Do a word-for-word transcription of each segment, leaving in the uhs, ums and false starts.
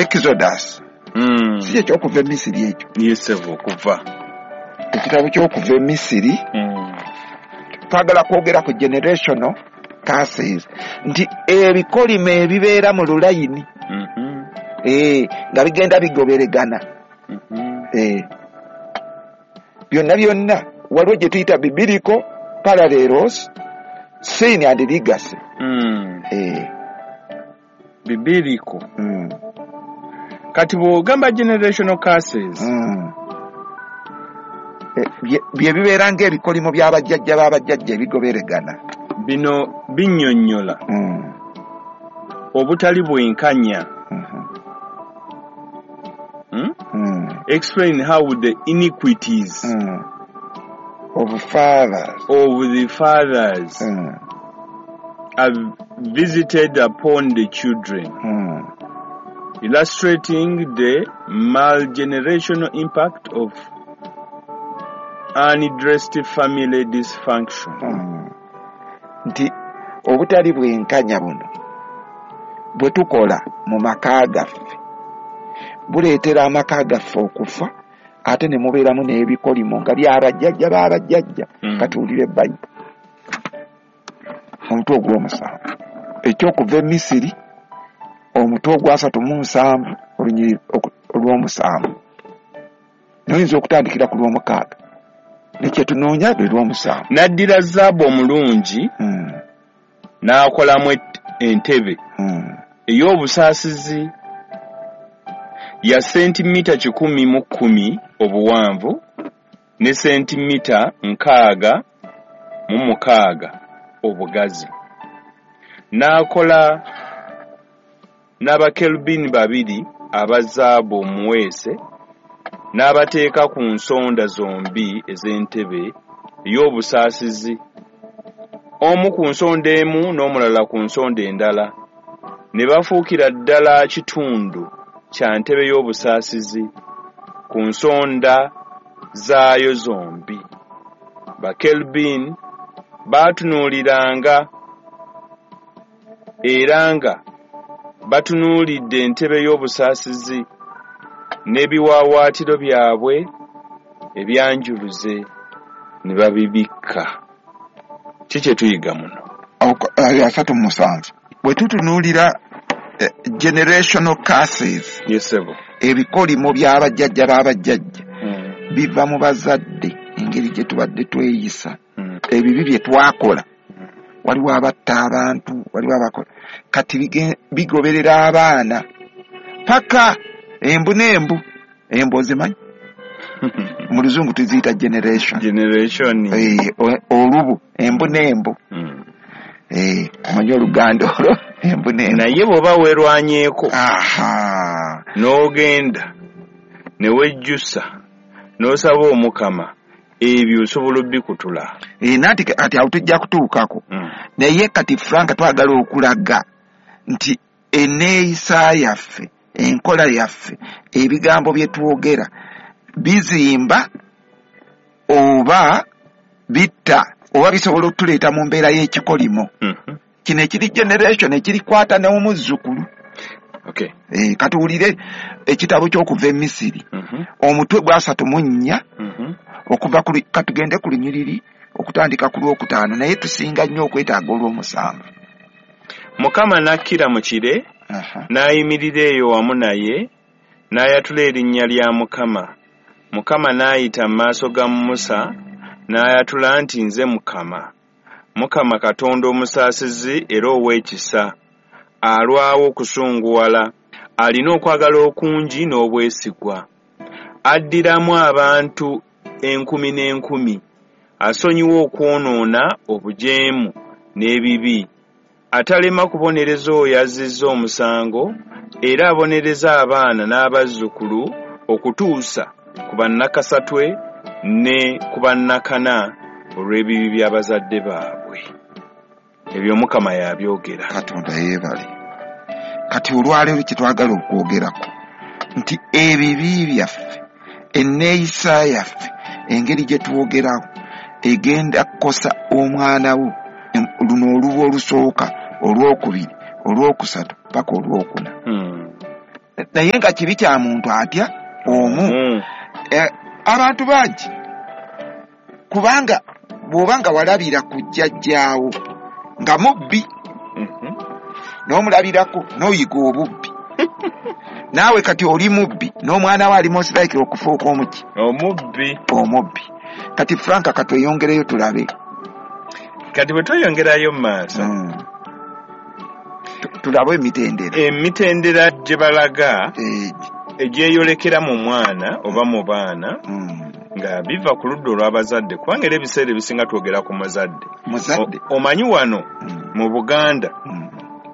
Exodus mm. si ekyokuva e Misiri ekyo yesevo kuva ekitabo ky'okuva e Misiri mm. twagala kwogera ku generational curses nti ebikolimo ebibeera mu lulayini mm-hmm. eh nga bigenda bigoberegana mm-hmm. eh byonna byonna waliwo gye tuyita biblical parallels sin and legacy mm. eh biblical mm. kati bw'ogamba generational curses mm. eh, bye bibeera ng'ebikolimo by'abajjajja b'abajjajja ebigoberegana bino binnyonnyola mm. obutali bwenkanya mm-hmm. hmm? mm. Explain how the iniquities mm. of fathers of the fathers mm. have visited upon the children, mm. illustrating the multi-generational impact of unaddressed family dysfunction. mm. nti obutali bwenkanya buno bwe tukola mu maka gaffe buleetera amaka gaffe okufa ate ne mubeeramu n'ebikolimo nga byabajjajja baabajjajja mm. katuulire Bayibuli omutwe ogw'omusanvu ekyokuva e Misiri omutwe ogwasatu mu nsanvu olunyiri olw'omusanvu noyinza okutandikira ku lw'omukaaga nekyetunoonya lwe lw'omusanvu n'addira zaabu omulungi mm. n'akolamu entebe mm. ey'obusaasizi ya sentimita kikumi mu kkumi obuwanvu ne sentimita nkaaga mu mukaaga obugazi n'akola n'abakerubini babiri abazaabu omuweese n'abateeka ku nsonda zombi ez'entebe ey'obusaasizi omu ku nsonda emu n'omulala ku nsonda endala ne bafuukira ddala kitundu kya ntebe y'obusaasizi ku nsonda zaayo zombi. Bakerubini baatunuuliranga era nga batunuulidde entebe y'obusaasizi n'ebiwaawaatiro byabwe ebyanjuluze ne babibikka. Ki kye tuyiga muno? asatu mu musanvu bwe tutunuulira generational curses yesebo ebikolimo by'abajjajja b'abajjajja mm. biva mu bazadde engeri gye tubadde tweyisa mm. ebibi bye twakola mm. waliwo abatta abantu waliwo abakola kati bigoberera abaana paka embu n'embu embu ozimanyi mu luzungu tuziyita generation generation eh olubu embu n'embu mm. eh amanyi oluganda olwo embu n'embu naye bw'oba weerwanyeeko aha n'ogenda ne wejjusa n'osaba omukama ebyo osobola obbikutula eh nati ati awo tujja kutuukako mm. naye kati Franka twagala okulaga nti eneeyisa yaffe enkola yaffe ebigambo bye twogera bizimba oba bitta oba bisobola okutuleeta mu mbeera y'ekikolimo mm-hmm. kino ekiri generation ekirikwata n'omuzzukulu okay. eh, katuwulire ekitabo ky'okuva e Misiri mm-hmm. omutwe gwasatu mu nnya mm-hmm. okuva ku katugende ku lunyiriri okutandika ku lwokutaano naye tusinga nnyo okwetaaga olw'omusanvu. Mukama n'akkira mu kire uh-huh. n'ayimirira eyo wamu naye n'ayatula erinnya lya Mukama. Mukama n'ayita mu maaso ga Musa n'ayatula nti nze Mukama, Mukama Katonda omusaasizi era ow'ekisa, alwawo okusunguwala, alina okwagala okungi n'obwesigwa, addiramu abantu enkumi n'enkumi, asonyiwa okwonoona obujeemu n'ebibi, atalema kubonereza oyo azizza omusango, era abonereza abaana n'abazzukulu okutuusa ku bannakasatwe ne ku bannakana olw'ebibi by'abazadde baabwe. Ebyo Mukama yabyogera. Katonda yeebale. Kati olwaleero kye twagala okwogerako nti ebibi byaffe enneeyisa yaffe engeri gye twogerawo egenda kukosa omwana wo luno olubu olusooka olwokubiri olwokusatu paka olwokuna. Hmm. naye nga kibi kya muntu atya omu. Mm. Eh, abantu bangi kubanga bw'oba nga walabira ku jjajjaawo nga mubbi Mhm. n'omulabirako n'oyiga obubbi naawe kati oli mubbi n'omwana we ali mosiraikira okufuuka omuki Omubbi. omubbi. Kati Franka katweyongereyo tulabe. Kati bwe tweyongerayo mu maaso, Mm. Tu- tulabe emitendera emitendera gye balaga Eh, egyeyolekera mu mwana oba mu baana mm. nga biva ku ludda olw'abazadde, kubanga era ebiseera ebisinga twogera ku muzadde. muzadde O- omanyi wano Mm. mu Buganda Mm.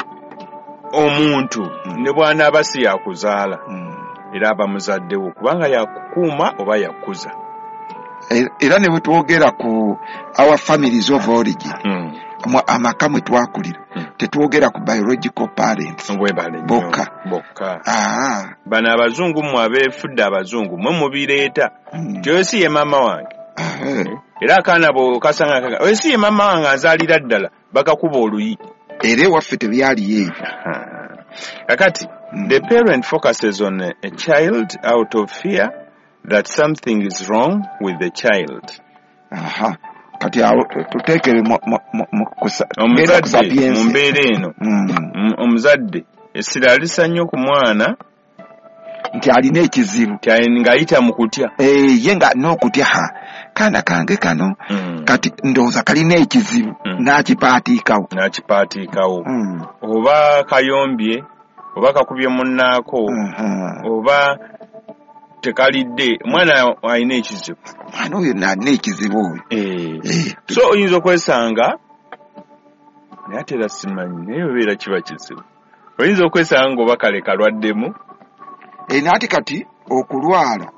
omuntu Mm. ne bw'anaaba si yakuzaala Mm. era aba muzaddewo kubanga yakukuuma oba yakuza. E- era ne bwe twogera ku our families of origin Mm. mu- amaka mwe twakulira Mm. tetwogera ku biological parents Bwebale nnyo. Bokka. Bokka. ah Bano abazungu mmwe abeefudde abazungu mmwe mubireeta. mm. Ti oyo si ye maama wange. ah, eh. Era akaana bo kasanga kaka. Oyo si ye maama wange azaalira ddala bakakuba oluyi. era ewaffe tebyaliyo ebyo. Kakati, Mm. the parent focuses on a, a child out of fear that something is wrong with the child. aha kati awo tu- tuteekere mu- mu- mu- mu kusa- genda ku Omuzadde sapiensi. mu mbeera eno, Mm. mm, omuzadde essira alisa nnyo ku mwana nti alina ekizibu kya- ng'ayita mu kutya. Eh, ye nga n'okutya ha kaana kange kano Mm. kati ndowooza kalina ekizibu Mm. n'akipaatiikawo. N'akipaatiikawo. Mm. Oba kayombye, oba kakubye munnaako, Mhm. oba tekalidde, omwana alina ekizibu. Mwana oyo nalina ekizibu oyo. Eh. Eh, So oyinza okwesanga naye ate era simanyi naye obeera kiba kizibu. Oyinza okwesanga ng'oba kale kalwaddemu. eh, naati kati okulwala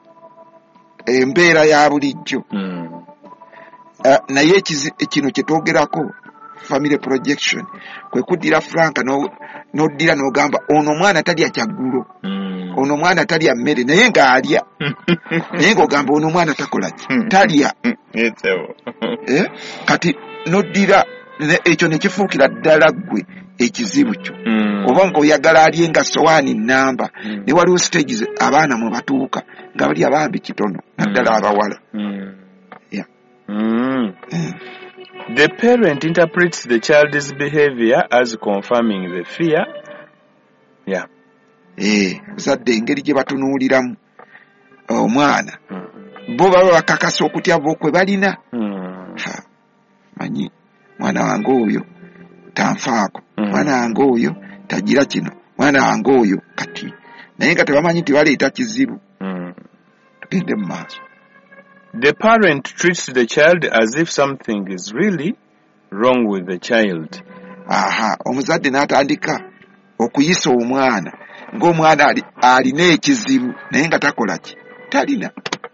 embeera ya bulijjo. Mm. Eh, naye ekizi- kino kye twogerako family projection kwe kuddira Franka no- n'oddira n'ogamba ono omwana talya kyaggulo, Mm. ono omwana talya mmere naye ng'alya naye ng'ogamba ono omwana takola ki talya. Yetsewo. Eh, kati n'oddira ne- ekyo ne kifuukira ddala ggwe ekizibu kyo. Mm. Oba ng'oyagala alye nga sowaani nnamba Mm. ne waliwo stages abaana mwe batuuka nga bali abambi kitono naddala Mm. abawala. Mm. Yeah. Mm. Mm. The parent interprets the child's behavior as confirming the fear. Yeah. Eh, zadde engeri gye batunuuliramu omwana Mm. bo baba bakakasa okutya bo kwe balina. Mm. Ha, manyi mwana wange oyo tanfaako, Mm. mwana wange oyo tagira kino, mwana wange oyo kati naye nga tebamanyi nti baleeta kizibu. Mm. Tugende mu maaso. The parent treats the child as if something is really wrong with the child. Aha, omuzadde n'atandika okuyisa omwana ng'omwana ali- alina ekizibu naye nga takola ki talina.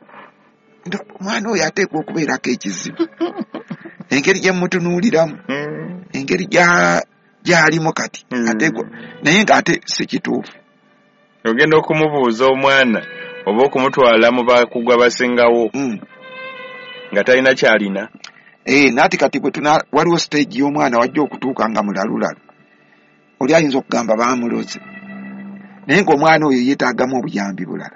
Ndo- omwana oyo ateekwa okubeerako ekizibu engeri gye mutunuuliramu Mm. engeri gya- gy'alimu kati Mm. ateekwa naye ng'ate si kituufu. Ogenda okumubuuza omwana oba okumutwala mu bakugwa basingawo Mm. nga talina kyalina. Eh, naati kati bwe tuna waliwo stage y'omwana wajja okutuuka nga mulalulalu oli ayinza okugamba baamuloze naye ng'omwana oyo yeetaagamu obuyambi bulala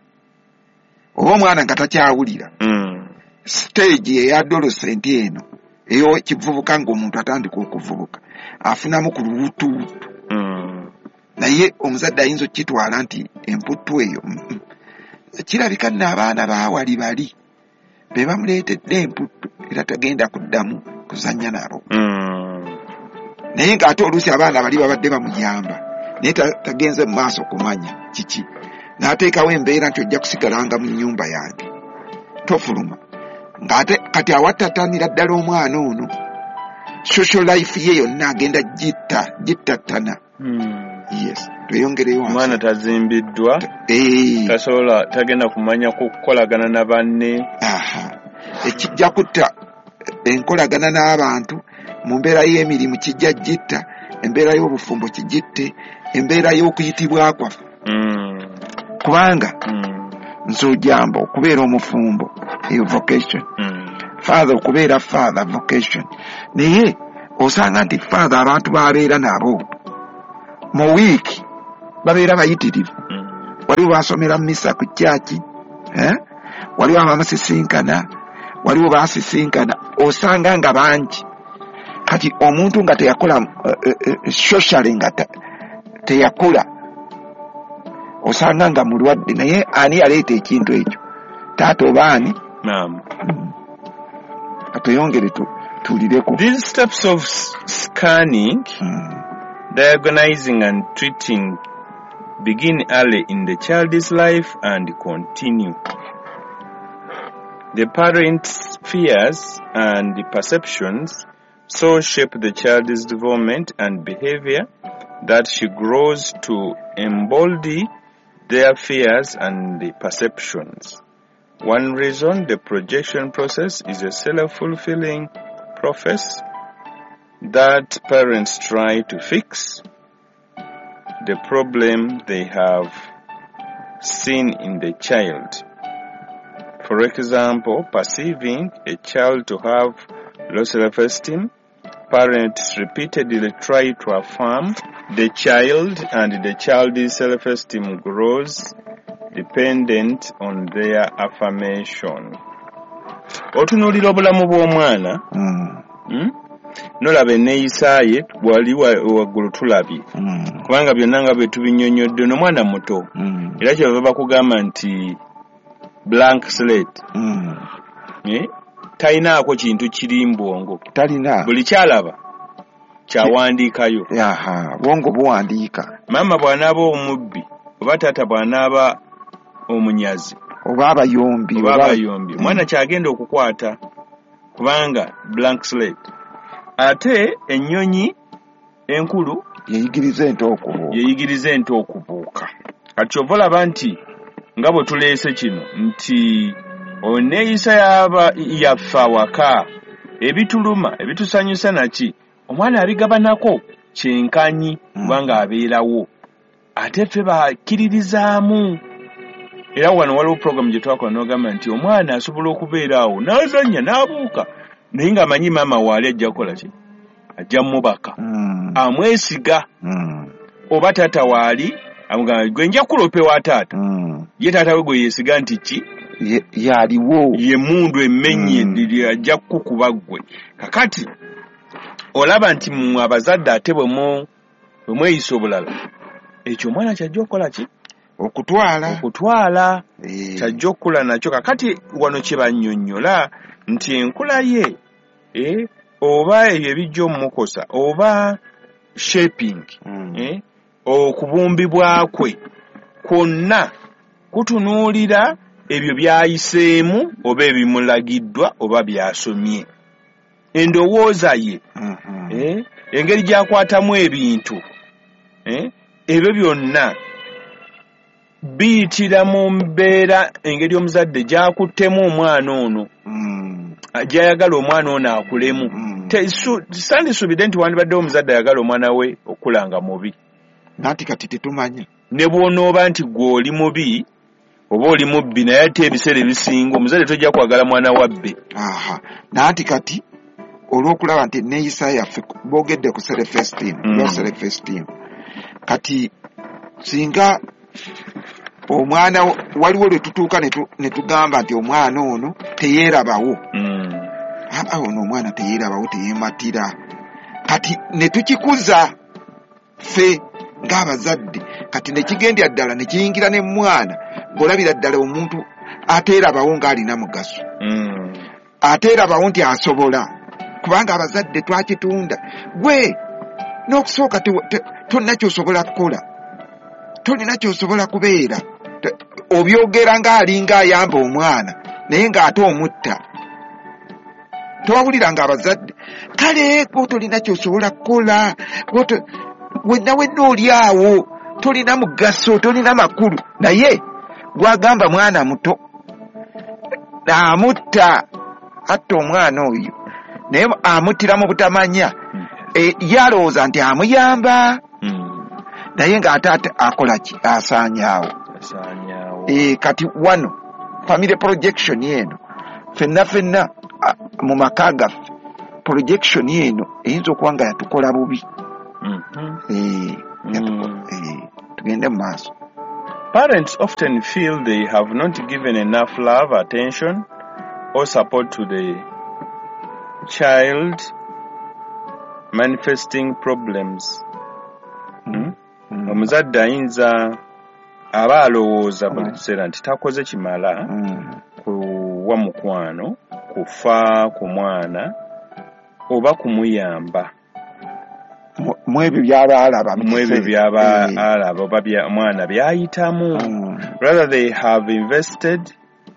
oba omwana nga takyawulira Mm. stage eya adolescent eno ey'ekivubuka ng'omuntu atandika okuvubuka afunamu ku luwutuwutu Mm. naye omuzadde ayinza okukitwala nti emputtu eyo mm, mm. kirabika nno abaana baawali bali be bamuleetedde emputtu era tagenda kuddamu kuzannya nabo. Mm. Naye ng'ate oluusi abaana bali babadde bamuyamba naye ta- tagenze mu maaso kumanya kiki n'ateekawo embeera nti ojja kusigalanga mu nnyumba yange tofuluma ng'ate kati awattatanira ddala omwana ono social life ye yonna agenda gitta gittattana. Mm. Yes, tweyongereyo wansi. Omwana tazimbiddwa, Eh, tasobola tagenda kumanya kukolagana na banne. aha, ekijja kutta enkolagana n'abantu mu mbeera y'emirimu kijja gitta, embeera y'obufumbo kigitte, embeera y'okuyitibwa kwaffe Mm. kubanga Mm. nzojamba okubeera omufumbo eyo vocation, Mm. father okubeera father vocation, naye osanga nti father abantu babeera nabo mu wiiki babeera bayitirivu Mm. waliwo basomera misa ku kyaki, eh? waliwo abamusisinkana, waliwo basisinkana, osanga nga bangi. Kati omuntu nga teyakola uh, uh, socially nga teyakula, osanga nga mulwadde, naye ani yaleeta ekintu ekyo? Taata oba ani? Naam. Atuyongere tu tulireko. These steps of scanning, mm. diagnosing and treating begin early in the child's life and continue. The parents' fears and perceptions so shape the child's development and behavior that she grows to embody their fears and perceptions. One reason the projection process is a self-fulfilling process that parents try to fix the problem they have seen in the child. For example, perceiving a child to have low self-esteem, parents repeatedly try to affirm the child, and the child's self-esteem grows dependent on their affirmation. Otunuulira obulamu bw'omwana, mm. hmm? nolaba enneeyisa ye wali waggulu tulabye, mm. kubanga byonna nga bwe tubinnyonnyodde n'omwana muto, mm. era kyebava bakugamba nti blank slate, mm. eh? talinaako kintu kiri mbwongo, talina, buli kyalaba kyawandiikayo. Yaha, bwongo buwandiika. Maama bw'anaaba omubbi oba taata bw'anaaba omunyazi oba abayombi oba abayombi, omwana kyagenda okukwata kubanga blank slate. Ate ennyonyi enkulu yeyigiriza ente okubuuka, yeyigiriza ente okubuuka. Kati ova olaba nti nga bwe tuleese kino nti oneeyisa yaba yaffe awaka, ebituluma ebitusanyusa naki omwana abigabanako kyenkanyi kubanga abeerawo, ate ffe bakkiririzaamu. Era wano waliwo program gye twakola n'ogamba nti omwana asobola okubeeraawo n'azannya n'abuuka, naye ng'amanyi maama waali ajja kukola ki? Ajja mubaka, mm. amwesiga, mm. oba taata waali amugamba gwe nja kulope wa taata, mm. ye taata we gwe yeesiga nti ki? Yaliwo ye mundu emmenye, mm. ajja kukuba gwe. Kakati olaba nti mu abazadde ate bwe mweyisa obulala, ekyo omwana kyajja okukola ki? Okutwala okutwala e. Kyajja okukula nakyo. Kakati wano kye bannyonnyola nti enkula ye eh, oba ebyo ebijja omukosa oba shaping, mm. eh, okubumbibwa kwe kwonna kutunuulira ebyo byayiseemu oba ebimulagiddwa oba byasomye, endowooza ye, mm-hmm. eh, engeri gyakwatamu ebintu, eh, ebyo byonna biyitira mu mbeera engeri omuzadde gyakuttemu omwana ono, mm. gyayagala omwana ono akulemu, mm. sandisuubidde nti wandibaddewo omuzadde ayagala omwana we okula nga mubi, nati kati tetumanya ne bw'onooba nti gwe oli mubi oba oli mubbi, naye ate ebiseera ebisinga omuzadde tojja kwagala mwana wabbe. Aha, nati kati olw'okulaba nti enneeyisa yaffe boogedde ku self-esteem, mm. low self-esteem, kati singa omwana waliwo lwe tutuuka ne tugamba nti omwana ono teyeerabawo, mm. aa ono omwana teyeerabawo, teyeematira, kati ne tukikuza ffe ng'abazadde, kati ne kigendya ddala ne kiyingira ne mwana ng'olabira ddala omuntu ateerabawo ng'alina mugaso, mm. ateerabawo nti asobola, kubanga abazadde twakitunda. Gwe n'okusooka tolina kyosobola kukola, tolina kyosobola kubeera, obyogera ng'alinga ayamba omwana naye ng'ate omutta. Towabulira ng'abazadde kale gwe tolina kyosobola kukola, wenna wenna oli awo, tolina mugaso, tolina makulu, naye gwagamba mwana muto amutta, atta omwana oyo naye amuttira mu butamanya, e, yalowooza nti amuyamba, mm. naye ng'ate akola ki? Asaanyaawo. E, kati wano family projection eno fenna fenna mu maka gaffe projection eno eyinza okuba nga yatukola bubi, mm-hmm. e, yatukola, mm. e, tugende mu maaso. Parents often feel they have not given enough love, attention, or support to the child manifesting problems. Hmm? Mm. Omuzadde ayinza aba alowooza buli kiseera nti takoze kimala Mm. kuwa mukwano, kufa ku mwana oba kumuyamba Mu- mu ebyo byaba alaba mu mu ebyo kiseera. byaba Eh. alaba oba bya mwana byayitamu. Mm. Rather, they have invested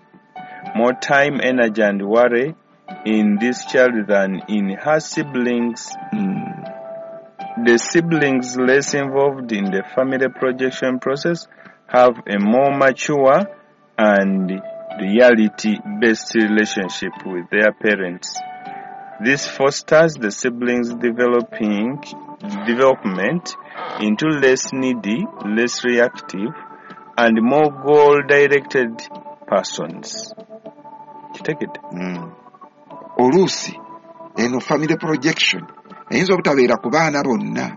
more time, energy, and worry in this child than in her siblings. Mm. The siblings less involved in the family projection process have a more mature and reality-based relationship with their parents. This fosters the siblings' developing development into less needy, less reactive, and more goal-directed persons. Kitegedde? Mm. Oluusi eno family projection eyinza obutabeera ku baana bonna,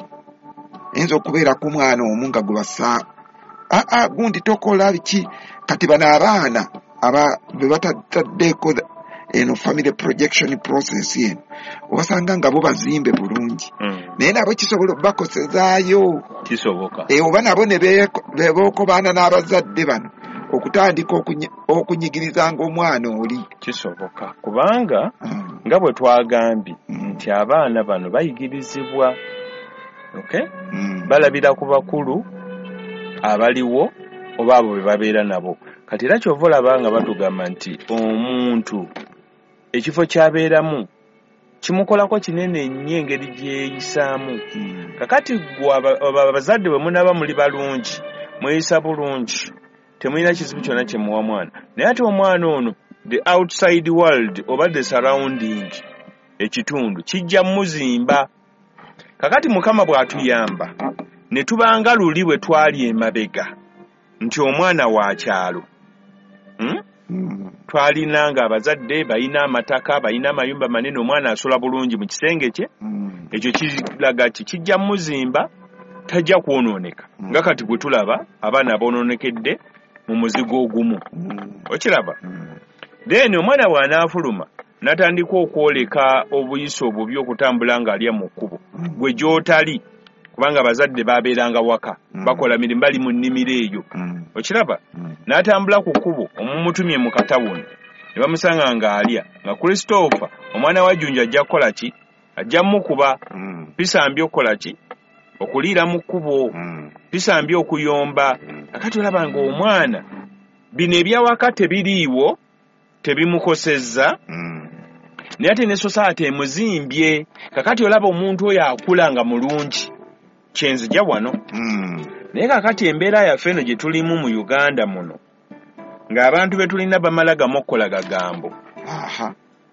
eyinza okubeera ku mwana omu nga gwe basa aa gundi tokola biki. Kati bano abaana aba be batataddeeko eno family projection process eno obasanga nga bo bazimbe bulungi, Mm. naye nabo kisobola okubakosezaayo. Kisoboka. E, oba nabo ne beekobaana n'abazadde bano okutandika okunyi- okunyigirizanga omwana oli. Kisoboka. Kubanga Mm. nga bwe twagambye Mm. nti abaana bano bayigirizibwa, okay? Mm. balabira ku bakulu abaliwo oba abo be babeera nabo. Kati era kyova olaba nga batugamba nti omuntu ekifo ky'abeeramu kimukolako kinene nnyo engeri gyeyisaamu. Mm. Kakati gwe aba- aba- abazadde bwe munaaba muli balungi, mweyisa bulungi, temulina kizibu kyonna kye muwa mwana. Naye ate omwana ono, the outside world oba the surrounding, ekitundu kijja muzimba. Kakati Mukama bw'atuyamba ne tubanga luli bwe twali emabega nti omwana wa kyalo, hmm? Mm. twalina nga abazadde balina amataka, balina amayumba manene, omwana asula bulungi mu kisenge kye, Mm. ekyo kiraga ki kijja muzimba, tajja kwonooneka. Mm. Nga kati bwe tulaba abaana abonoonekedde mu muzigo ogumu, Mm. okiraba. Mm. Then omwana bw'anaafuluma n'atandika okwoleka obuyisa obubi okutambula ng'alya mu kkubo, Mm. gwe gy'otali, kubanga abazadde baabeeranga waka, Mm. bakola mirimu, bali mu nnimiro eyo, Mm. okiraba. Mm. N'atambula ku kkubo, omumutumye mu katawuni, ne bamusanga ng'alya, nga Christopher omwana wa Jjunju ajja kukola ki? Ajja mukuba. Mm. Pisambye okukola ki? Okuliira mu kkubo, Mm. pisambye okuyomba. Mm. Kakati olaba ng'omwana bino ebyawaka tebiriiwo, tebimukosezza, Mm. naye ate ne society emuzimbye. Kakati olaba omuntu oyo akula nga mulungi, kyenzija wano. Mm. Naye kakati embeera yaffe eno gye tulimu mu Uganda muno, ng'abantu be tulina bamala gamu okukola gagambo, Aha.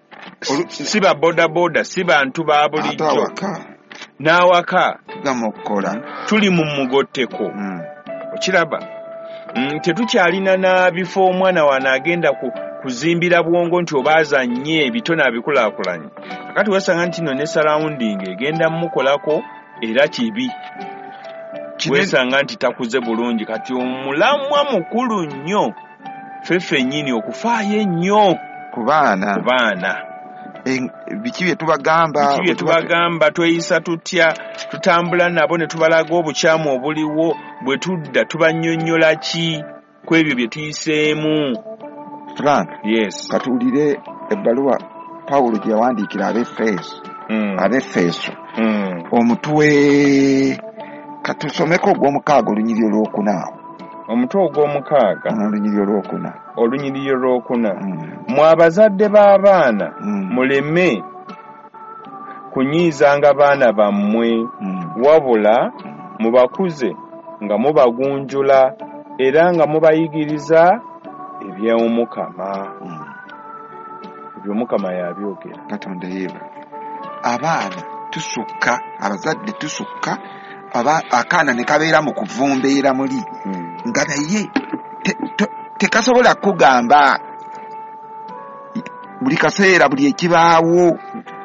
si ba boda boda, si bantu ba Ate bulijjo, awaka n'awaka tugama okukola. tuli mu mugotteko, Mm. okiraba. Mm, tetukyalina na bifo omwana wano agenda ku, kuzimbira bwongo nti oba azannye ebitone abikulaakulanye. Kakati wasanga nti no ne surrounding egenda mukolako era kibi. Kine- Wesanga nti takuze bulungi. Kati omulamwa mukulu nnyo ffeffe nnyini okufaayo ennyo ku baana ku baana. En- biki bye tubagamba Biki bye tubagamba, tweyisa tutya, tutambula nabo ne tubalaga obukyamu obuliwo, bwe tudda tubannyonnyola ki ku ebyo bye tuyiseemu. Frank, Yes. katuwulire ebbaluwa Pawulo gye yawandiikira ab'Efeso Mm. ab'Efeso Mm. omutwe katusomeko ogw'omukaaga olunyiriri olwokuna Omutwe ogw'omukaaga olunyiriri olwokuna. olunyiriri olwokuna. Mm. Mwe abazadde b'abaana Mm. muleme kunyiizanga baana bammwe, Mm. wabula mubakuze nga mubagunjula era nga mubayigiriza eby'omukama. Mm. Eby'omukama yabyogera. Katonda yeeba abaana tusukka abazadde tusukka aba akaana ne kabeera mu kuvumbeera muli Mm. nga naye te- to- tekasobola kugamba buli kaseera buli ekibaawo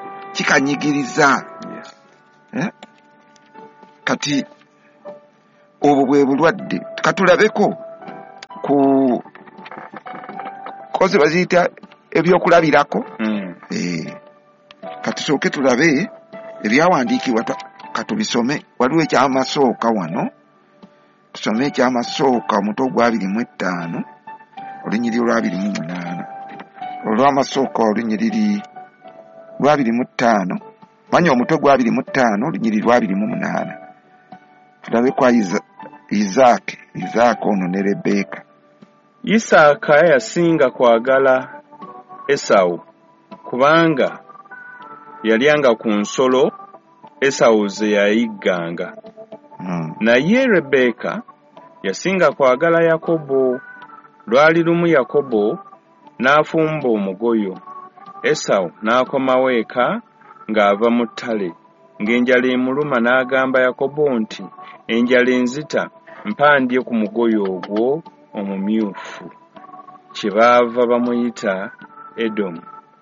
kikanyigiriza. Yes. Eh? Kati obwo bwe bulwadde katulabeko ku kozi baziyita ebyokulabirako mm. eh katusooke tulabe ebyawandiikibwa katubisome. Waliwo ekyamasooka wano, tusome ekyamasooka omutwe ogw'abiri mu ttaano olunyiri olw'abiri mu munaana, olw'amasooka olunyiriri lw'abiri mu ttaano, manya omutwe gw'abiri mu ttaano olunyiri lw'abiri mu munaana. Tulabe kwa Isaaki, Isaaki ono ne Rebeka. Isaaka yasinga kwagala Esawu kubanga yalyanga ku nsolo Esawu ze yayigganga. Hmm. Naye Rebeka yasinga kwagala Yakobo. Lwali lumu Yakobo n'afumba omugoyo, Esawu n'akomawo eka ng'ava mu ttale. Ng'enjala emuluma n'agamba Yakobo nti, enjala enzita, mpandye ku mugoyo ogwo omumyufu. Kyebaava bamuyita Edomu.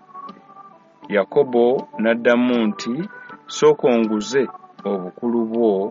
Yakobo n'addamu nti, sooka onguze obukulu bwo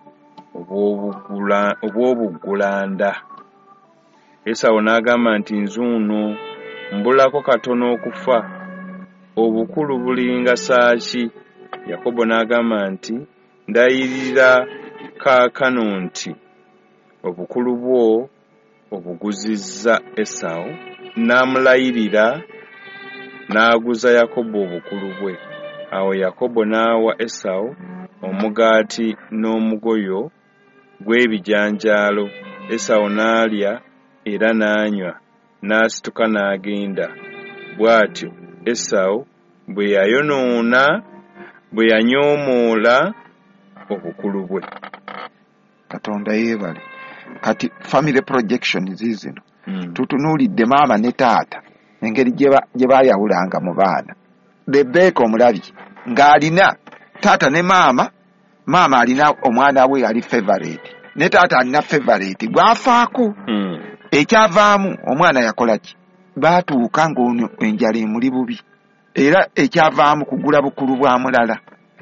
obw'obuggulanda. Esawu n'agamba nti, nzuuno mbulako katono okufa, obukulu bulinga saaki. Yakobo n'agamba nti, ndayirira kaakano nti obukulu bwo obuguzizza. Esawu n'amulayirira n'aguza Yakobo obukulu bwe. Awo Yakobo n'awa Esawu omugaati n'omugoyo gw'ebijanjaalo. Esawu n'alya era n'anywa, n'asituka n'agenda. Bw'atyo Esawu bwe yayonoona, bwe yanyoomoola obukulu bwe. Katonda yeebale. Kati family projection zizino Mm. tutunuulidde maama ne taata engeri gye baayawulanga mu baana. Rebeka omulabi ng'alina taata ne maama, maama alina omwana we ali favorite ne taata alina favorite gwafaako. Mm. Ekyavaamu omwana yakola ki? Baatuuka ng'ono enjala emuli bubi era ekyavaamu kugula bukulu bwa mulala.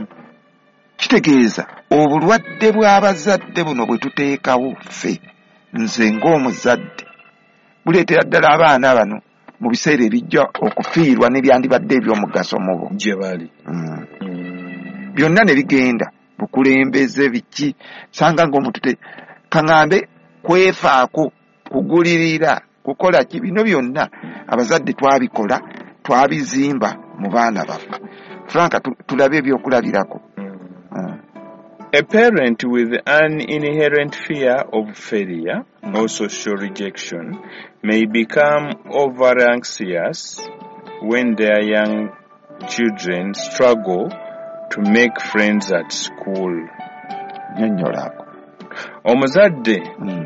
Kitegeeza obulwadde bw'abazadde buno bwe tuteekawo ffe, nze ng'omuzadde, buleetera ddala abaana bano mu biseera ebijja okufiirwa n'ebyandibadde eby'omugaso mu bo gye bali. mm. Mm. byonna ne bigenda bukulembeze biki, sanga ng'omuntu te kaŋŋambe kwefaako, kugulirira, kukola ki, bino byonna abazadde twabikola, twabizimba mu baana baffe. Franka tulabe ebyokulabirako. Mm. A parent with an inherent fear of failure Mm. or social rejection may become over anxious when their young children struggle to make friends at school. Nnyonnyolako. Omuzadde Mm.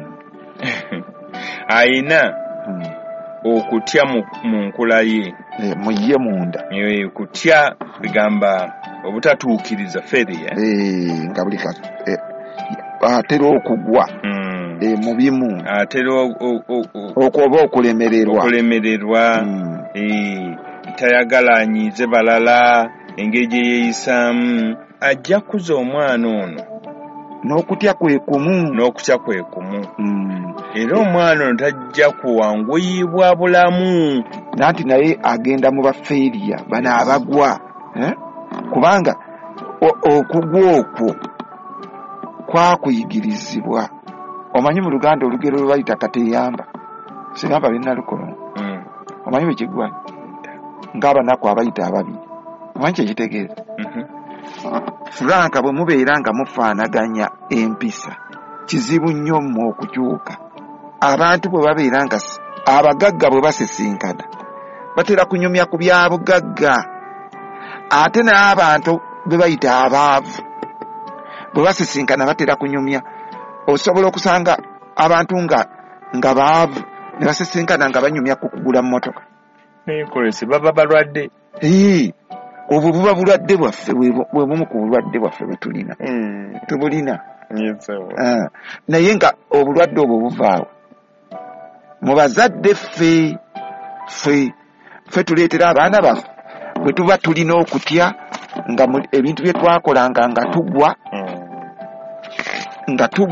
ayina Mm. okutya mu mu nkula ye. Eh, muye munda. Eh, kutya bigamba obutatuukiriza failure. Eh, nga buli kati eh, atera okugwa Mm. eh, mu bimu, Atera o- o- o- o- okoba okulemererwa. okulemererwa. Mm. Eh, tayagala anyiize balala, engeri gye yeeyisaamu. Ajja kuza omwana ono N'okutya kwe kumu. n'okutya kwe kumu. Mm. Era omwana ono tajja kuwanguyibwa bulamu. Nanti naye agenda mu bafeeriya bano abagwa eh? Kubanga o- okugwa okwo kwakuyigirizibwa. Omanyi mu Luganda olugero lwe bayita kateeyamba, singamba binnalukono. Mm. Omanyi bwe kigwa ng'abanaku abayita ababiri, omanyi kye kitegeeza? Mhm. Franka bwe mubeera nga mufaanaganya empisa, kizibu nnyo mmwe okukyuka. Abantu bwe babeera nga s- abagagga bwe basisinkana batera kunyumya ku bya bugagga, ate n'abantu be bayita abaavu bwe basisinkana batera kunyumya. Osobola okusanga abantu nga nga baavu ne basisinkana nga banyumya ku kugula mmotoka. Neekolese baba balwadde. Ee, obwo buba bulwadde bwaffe, bwe bwe bumu ku bulwadde bwaffe bwe tulina. Mm. Tubulina. Yes, sir. Ah, naye nga obulwadde obwo buvaawo mu bazadde ffe ffe ffe tuleetera abaana baffe bwe tuba tulina okutya nga mu- ebintu bye twakolanga nga tugwa Mm. nga tugwa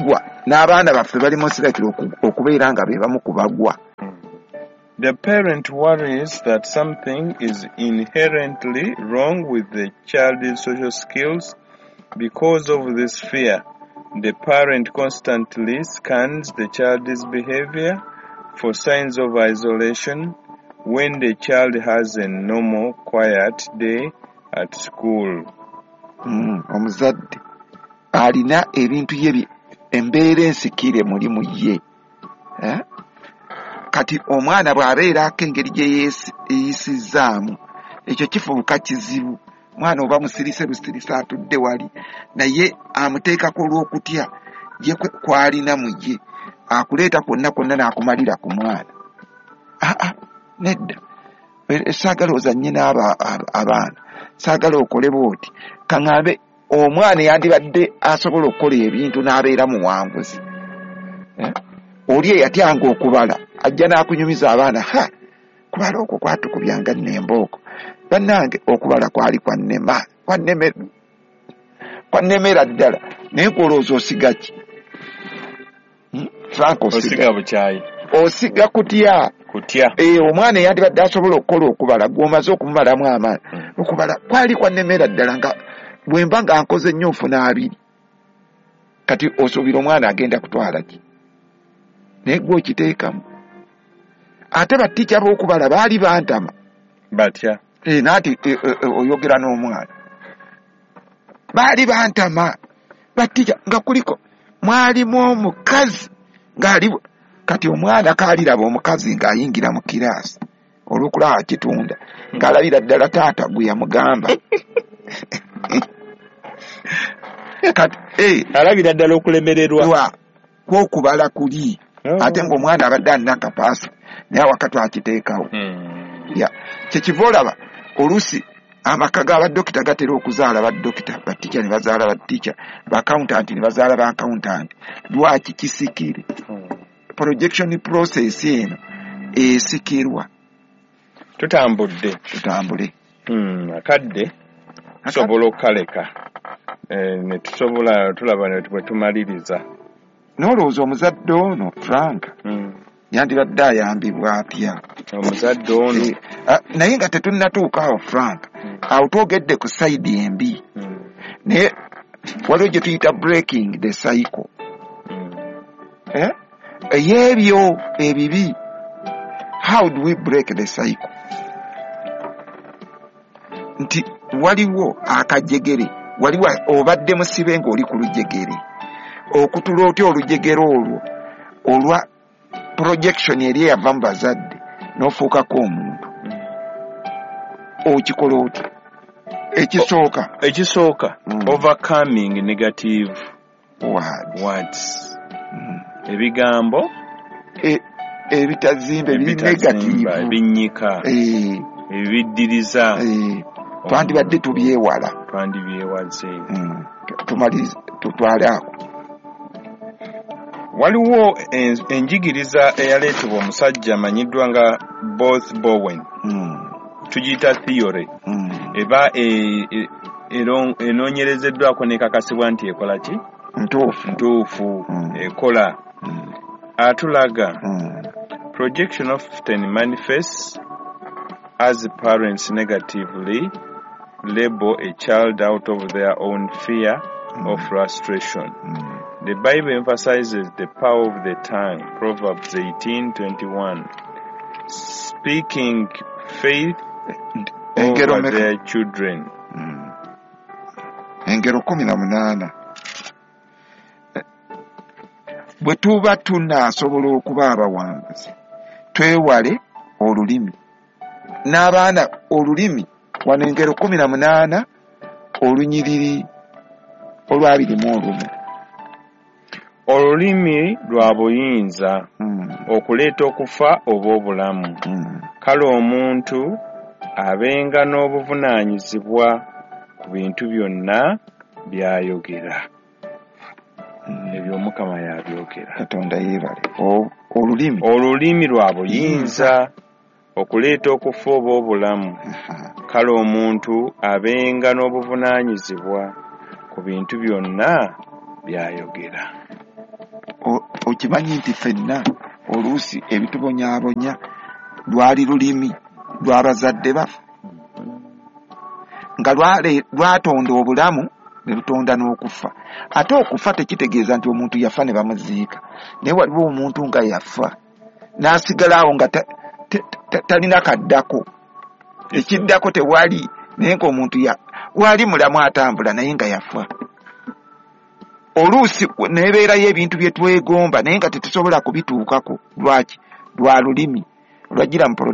n'abaana baffe bali mu sirakiro okubeera nga be bamu kubagwa. The parent worries that something is inherently wrong with the child's social skills. Because of this fear, the parent constantly scans the child's behavior for signs of isolation when the child has a normal, quiet day at school. Mm, omuzadde alina ebintu ye embeera ensikire muli mu ye. Eh? Kati omwana bw'abeerako engeri gye yeeyisizaamu ekyo kifuuka kizibu. Mwana oba musirise busirise atudde wali naye amuteekako olw'okutya ye kwalina mu ye akuleeta kwonna kwonna n'akumalira ku mwana. Aa nedda saagala ozannye n'aba abaana saagala okole bw'oti kaŋŋambe omwana yandibadde asobola okukola ebintu n'abeera muwanguzi. Eh? Oli eyatyanga okubala ajja n'akunyumiza abaana ha kubala okwo kwatukubyanga n'embooko bannange okubala kwali kwannema kwannemera kwannemera ddala naye kwolowooza osiga ki? Hmm? Frank osiga bukyayi osiga kutya kutya eh omwana yandibadde asobola okukola okubala gw'omaze okumumalamu amaanyi okubala kwali kwannemera ddala nga bwe mba nga nkoze nnyo nfuna abiri kati osuubira omwana agenda kutwala ki naye gwe okiteekamu ate batica b'okubala baali bantama batya eh naati oyogera n'omwana baali bantama batica nga kuliko mwalimu omukazi ng'ali kati omwana kaaliraba omukazi ng'ayingira mu kiraasi olw'okulaba kitunda ng'alabira ddala taata gwe yamugamba kati eh alabira ddala okulemererwa kw'okubala kuli ate ng'omwana abadde alina kapaasi naye awakati akiteekawo. Ya kyekiva olaba oluusi amaka g'abadokita gatera okuzaala baddokita batica ne bazaala batica baakawuntanti ne bazaala baakawuntanti. Lwaki kisikire? Projection process eno esikirwa. Tutambudde tutambule akadde tusobola okukaleka ne tusobola tulaba ne tumaliriza. N'olowooza omuzadde ono Frank yandibadde ayambibwa atya omuzadde ono naye nga tetunnatuukaawo Frank awo twogedde ku sayidi embi naye waliwo gye tuyita breaking the cycle ey'ebyo ebibi. How do we break the cycle? Nti waliwo akajegere waliwo obadde musibe ng'oli ku lujegere okutula otya olujegere olwo olwa projection eri eyava mu bazadde n'ofuukako omuntu okikola otya? Ekisooka ekisooka overcoming negative words, words. Mm. ebigambo ebitazimba ebiri negative ebinyika ebibiddiriza twandibadde tubyewala twandibyewaze. Tumaliriza tutwale ako. Waliwo enjigiriza eyaleetebwa omusajja amanyiddwa nga Both Bowen. Tugiyita theory. Eba enoonyerezeddwako nekakasibwa nti ekola ki? Ntuufu. Ntuufu ekola. Atulaga projection often manifests as parents negatively label a child out of their own fear or frustration. The Bible emphasizes the power of the tongue, Proverbs eighteen twenty-one, speaking faith over their children. Engero kumi na munaana. Bwe tuba tunaasobola okuba abawanguzi twewale olulimi n'abaana olulimi wano engero kumi na munaana olunyiriri olwabiri mu olumu. Olulimi lwa buyinza okuleeta okufa oba obulamu. Kale omuntu abenga n'obuvunaanyizibwa ku bintu byonna by'ayogera. Ebyo Mukama yabyogera. Katonda yeebale. Olulimi olulimi lwa buyinza okuleeta okufa oba obulamu. Kale omuntu abenga n'obuvunaanyizibwa ku bintu byonna by'ayogera. okimanyi nti ffenna oluusi ebitubonyaabonya lwali lulimi lw'abazadde baffe nga lwatonda obulamu ne lutonda n'okufa. Ate okufa tekitegeeza nti omuntu yafa ne bamuziika, naye waliwo omuntu nga yafa n'asigalaawo nga talina kaddako, ekiddako tewali, naye ng'omuntu wali mulamu atambula naye nga yafa. Oluusi nebeerayo ebintu bye twegomba naye nga tetusobola kubituukako. Lwaki? Lwa lulimi lwagira mu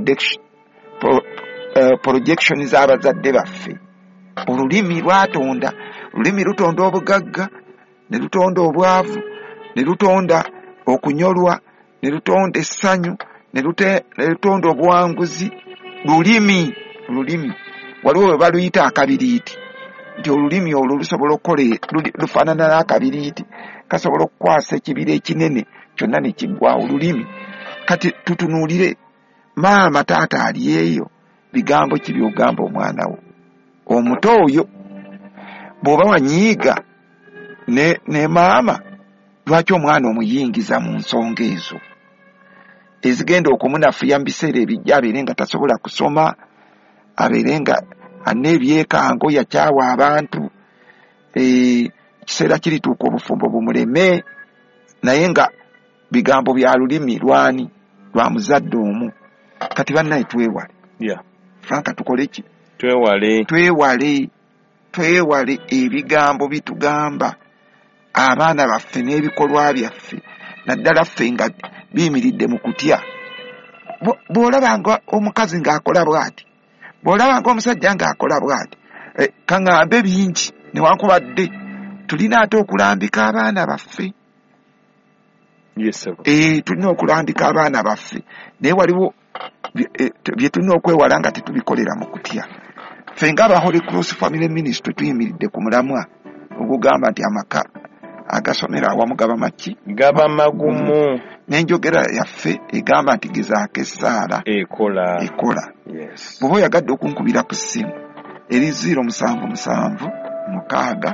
projection z'abazadde baffe. Olulimi lwatonda, olulimi lutonda obugagga, ne lutonda obwavu, ne lutonda okunyolwa, ne lutonda essanyu, ne lutonda obuwanguzi. Lulimi, lulimi waliwo we baluyita akabiriiti, nti olulimi olwo lusobola okukola, lufaanana n'akabiriiti, kasobola okukwasa ekibira ekinene kyonna ne kiggwawo. Lulimi kati tutunuulire, maama taata ali eyo, bigambo ki by'ogamba omwana wo omuto oyo? Bw'oba wanyiiga ne, ne maama, lwaki omwana omuyingiza mu nsonga ezo ezigenda okumunafuya mu biseera ebijja, abeere nga tasobola kusoma, abeere nga alina ebyekango, yakyawa abantu, ekiseera kirituuka obufumbo bumuleme, naye nga bigambo bya lulimi lwani? Lwa muzadde omu. Kati bannaye twewale. Yeah. Franka tukole ki? Twewale. Twewale. Twewale ebigambo bitugamba abaana baffe n'ebikolwa byaffe, naddala ffe nga biyimiridde mu kutya. Bw'olabanga omukazi ng'akola bw'ati, bw'olabanga omusajja ng'akola bw'ati, e, kaŋŋambe bingi newankubadde tulina ate okulambika abaana baffe. Yes, sir. E, tulina okulambika abaana baffe, naye waliwo bye tulina okwewala nga tetubikolera mu kutya. Ffe ng'aba Holy Cross Family Ministry tuyimiridde ku mulamwa ogugamba nti amaka agasomera awamu gaba maki? Gaba magumu. N'enjogera yaffe egamba nti gezaako essaala ekola. Ekola. Yes. Bw'oba oyagadde okunkubira ku ssimu eri ziro musanvu musanvu mukaaga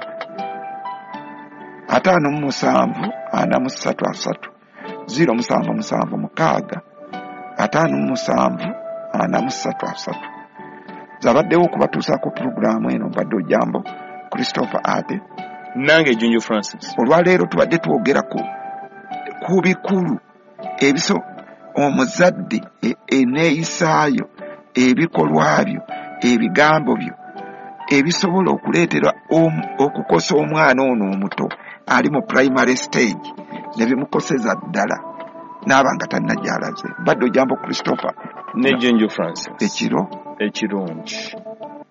ataano mu musanvu ana mu ssatu asatu, ziro musanvu musanvu mukaaga ataano mu musanvu ana mu ssatu asatu. Zabaddewo okubatuusaako pulogulaamu eno, mbadde Ojambo Christopher Ate, nange Junju Francis. Olwaleero tubadde twogera ku ku bikulu ebiso omuzadde eneeyisaayo, ebikolwa byo, ebigambo byo ebisobola okuleetera okukosa omwana ono omuto ali mu primary stage ne bimukoseza ddala n'aba nga talina gy'alaze. Mbadde Ojambo Christopher ne Junju Francis. Ekiro ekirungi.